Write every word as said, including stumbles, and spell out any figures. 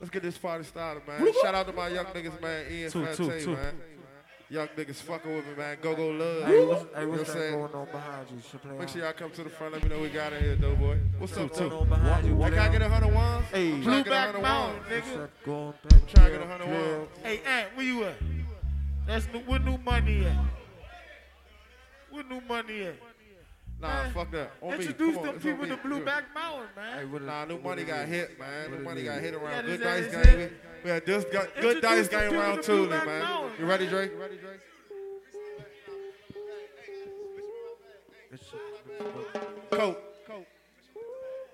Let's get this party started, man. Shout out to my young niggas, man. Ian Fante, man. Young niggas fucking with me, man. Go, go, love. Hey, what's, hey, you know what's what that I'm going on behind you? Chaplain? Make sure y'all come to the front. Let me know we got in here, though, boy. What's two, up, two. though? On behind you, Hey, can I get a hundred ones? Hey, Blue Back Mountain, nigga. Try to get a hundred ones. Hey, Ant, where you at? That's new, where new money at? Where new money at? Nah, man, fuck that. On introduce me. them people to Blue Back Mountain, man. Hey, nah, new money got hit, man. New money got hit around. Yeah, Good this dice is game. it. We, we had this gu- good Introduce dice them game people around to Blue Tooling, Back man. Mountain, You ready, Drake? You ready, Drake? It's- Coke.